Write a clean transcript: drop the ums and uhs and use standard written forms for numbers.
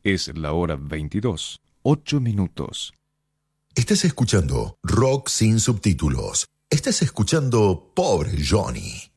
Es la hora 22, 8 minutos. Estás escuchando Rock sin subtítulos. Estás escuchando Pobre Johnny.